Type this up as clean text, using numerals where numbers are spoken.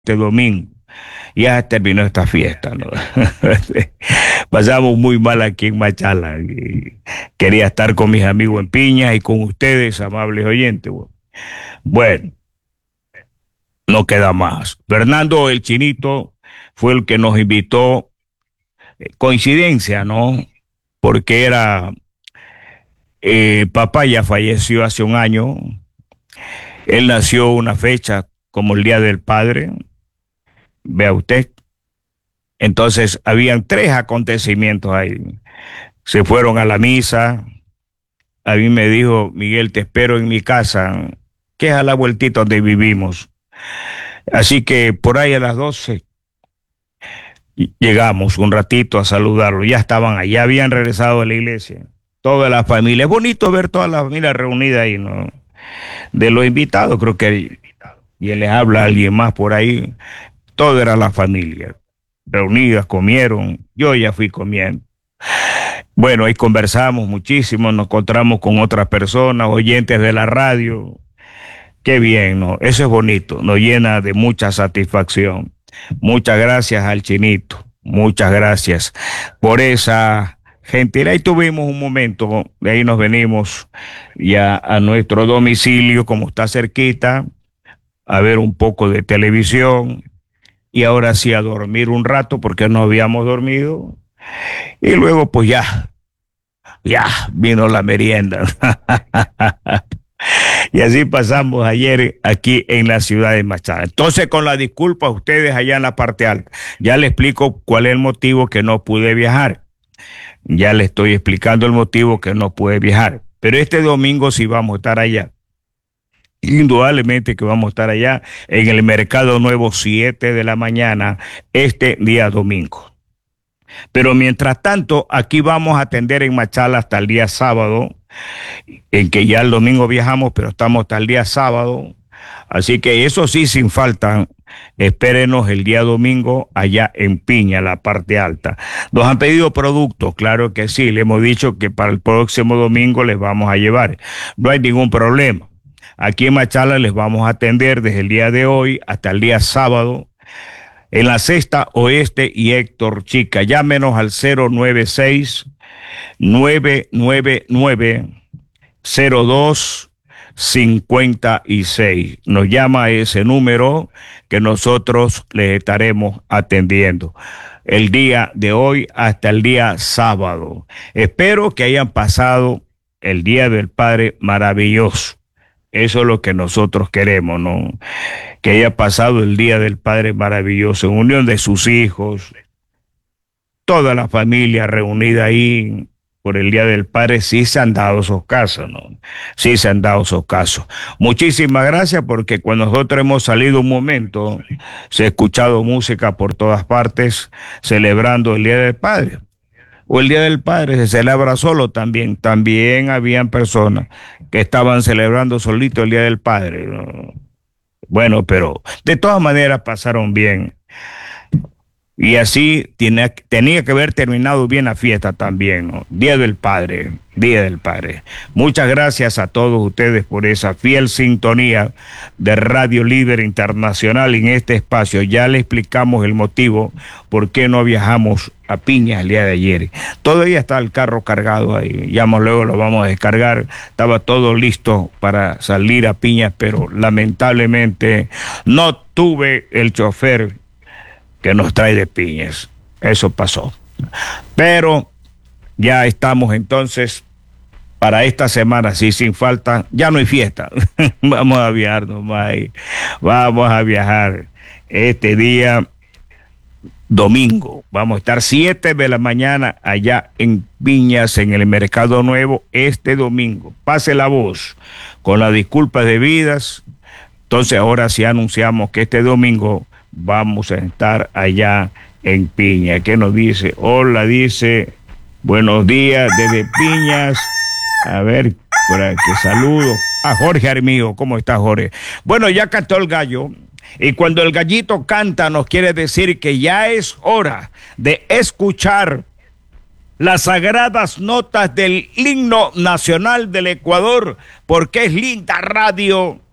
este domingo. Ya terminó esta fiesta, ¿no? Pasamos muy mal aquí en Machala. Y quería estar con mis amigos en Piña y con ustedes, amables oyentes. Bueno, no queda más. Fernando el Chinito fue el que nos invitó. Coincidencia, ¿no? Porque papá ya falleció hace un año. Él nació una fecha como el Día del Padre. Vea usted. Entonces, habían tres acontecimientos ahí. Se fueron a la misa. A mí me dijo, Miguel, te espero en mi casa, que es a la vueltita donde vivimos. Así que por ahí a las 12 llegamos un ratito a saludarlo. Ya estaban allá, habían regresado a la iglesia. Toda la familia. Es bonito ver toda la familia reunida ahí, ¿no? De los invitados, creo que y él les habla a alguien más por ahí. Todo era la familia. Reunidas, comieron. Yo ya fui comiendo. Bueno, ahí conversamos muchísimo, nos encontramos con otras personas, oyentes de la radio. Qué bien, ¿no? Eso es bonito, nos llena de mucha satisfacción. Muchas gracias al Chinito, muchas gracias por esa gentileza. Ahí tuvimos un momento, de ahí nos venimos ya a nuestro domicilio, como está cerquita, a ver un poco de televisión y ahora sí a dormir un rato porque no habíamos dormido. Y luego pues ya vino la merienda. Y así pasamos ayer aquí en la ciudad de Machala. Entonces, con la disculpa a ustedes allá en la parte alta, ya les explico cuál es el motivo que no pude viajar. Ya les estoy explicando el motivo que no pude viajar. Pero este domingo sí vamos a estar allá. Indudablemente que vamos a estar allá en el Mercado Nuevo 7 de la mañana este día domingo. Pero mientras tanto, aquí vamos a atender en Machala hasta el día sábado, en que ya el domingo viajamos, pero estamos hasta el día sábado. Así que eso sí, sin falta, espérenos el día domingo allá en Piña, la parte alta. Nos han pedido productos, claro que sí, le hemos dicho que para el próximo domingo les vamos a llevar. No hay ningún problema. Aquí en Machala les vamos a atender desde el día de hoy hasta el día sábado en la Sexta Oeste y Héctor Chica. Llámenos al 096-999-0256. Nos llama a ese número que nosotros les estaremos atendiendo el día de hoy hasta el día sábado. Espero que hayan pasado el Día del Padre maravilloso. Eso es lo que nosotros queremos, ¿no? Que haya pasado el Día del Padre maravilloso, en unión de sus hijos, toda la familia reunida ahí por el Día del Padre. Sí se han dado esos casos, ¿no? Sí se han dado esos casos. Muchísimas gracias, porque cuando nosotros hemos salido un momento, se ha escuchado música por todas partes celebrando el Día del Padre. O el Día del Padre se celebra solo también. También habían personas que estaban celebrando solito el Día del Padre, ¿no? Bueno, pero de todas maneras pasaron bien. Y así tenía que haber terminado bien la fiesta también, ¿no? Día del Padre, Día del Padre. Muchas gracias a todos ustedes por esa fiel sintonía de Radio Líder Internacional en este espacio. Ya le explicamos el motivo por qué no viajamos a Piña el día de ayer. Todavía está el carro cargado ahí, ya luego lo vamos a descargar. Estaba todo listo para salir a Piña, pero lamentablemente no tuve el chofer que nos trae de Piñas. Eso pasó. Pero ya estamos entonces para esta semana, sí, sin falta. Ya no hay fiesta. Vamos a viajar nomás. Vamos a viajar este día domingo. Vamos a estar 7 de la mañana allá en Piñas, en el Mercado Nuevo, este domingo. Pase la voz con las disculpas debidas. Entonces ahora sí anunciamos que este domingo vamos a estar allá en Piña. ¿Qué nos dice? Hola, dice, buenos días desde Piñas. A ver, por aquí, saludo a Jorge Armijo. ¿Cómo está, Jorge? Bueno, ya cantó el gallo. Y cuando el gallito canta, nos quiere decir que ya es hora de escuchar las sagradas notas del himno nacional del Ecuador, porque es linda radio